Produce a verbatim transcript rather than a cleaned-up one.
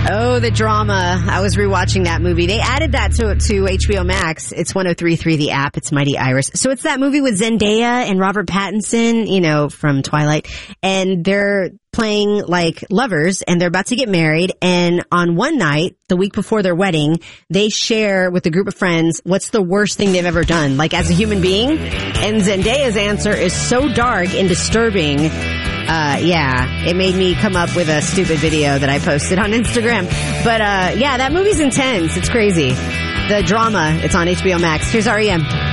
Oh, the drama. I was rewatching that movie. They added that to to H B O Max. It's one oh three point three the app. It's Mighty Iris. So it's that movie with Zendaya and Robert Pattinson, you know, from Twilight. And they're playing like lovers and they're about to get married. And on one night, the week before their wedding, they share with a group of friends what's the worst thing they've ever done, like as a human being. And Zendaya's answer is so dark and disturbing. Uh, yeah, it made me come up with a stupid video that I posted on Instagram. But, uh, yeah, that movie's intense. It's crazy. The drama, it's on H B O Max. Here's R E M.